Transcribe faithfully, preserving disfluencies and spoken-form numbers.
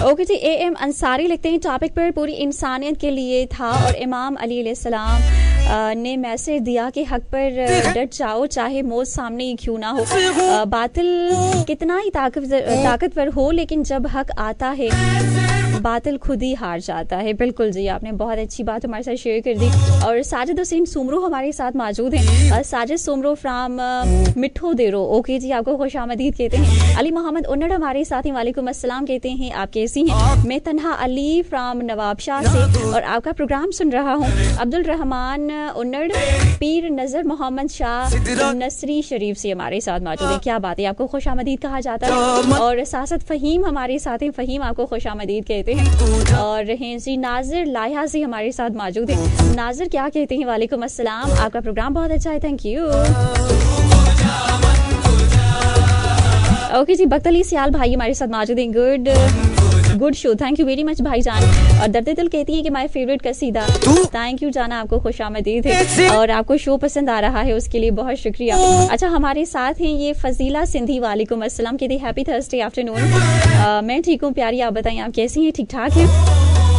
Okay ji, A M Ansari लिखते हैं topic पर पूरी इंसानियत के लिए था और इमाम अली अलैहिस्सलाम ने मैसेज दिया कि हक पर डट जाओ चाहे मौत सामने ही क्यों ना हो। बातिल कितना ही ताकत ताकतवर हो लेकिन जब हक आता है बातिल खुद ही हार जाता है। बिल्कुल जी, आपने बहुत अच्छी बात हमारे साथ शेयर कर दी। और साजिद हुसैन सुमरो हमारे साथ मौजूद हैं। साजिद सुमरो फ्राम मिठो देरो, ओके जी, आपको खुश आमदीद कहते हैं। अली मोहम्मद उन्नड़ हमारे साथ हैं, वालेकुम अस्सलाम कहते हैं, आप कैसी हैं? मैं तन्हा अली फ्राम नवाबशाह से और आपका प्रोग्राम सुन रहा हूँ। अब्दुल रहमान उन्नड़ पीर नजर मोहम्मद शाह नसरी शरीफ से हमारे साथ मौजूद है। क्या बात है, आपको खुश आमदीद कहा जाता है। और सासद फहीम हमारे साथ हैं, फहीम आपको खुश आमदीद कहते हैं। और हैं जी नाजिर लाया से हमारे साथ मौजूद है। नाजिर क्या कहते हैं? वालेकुम अस्सलाम, आपका प्रोग्राम बहुत अच्छा है, थैंक यू। ओके जी, बख्तली सियाल भाई हमारे साथ मौजूद हैं, good good show, thank you very much भाई जान। और दर्द दिल कहती है कि माय फेवरेट कसीदा, थैंक यू जाना, आपको खुशामदीद है और आपको शो पसंद आ रहा है उसके लिए बहुत शुक्रिया। अच्छा, हमारे साथ हैं ये फजीला सिंधी, वालेकुम अस्सलाम कहती है, हैप्पी थर्सडे आफ्टरनून। मैं ठीक हूँ प्यारी, आप बताइए आप कैसी हैं? ठीक ठाक हैं?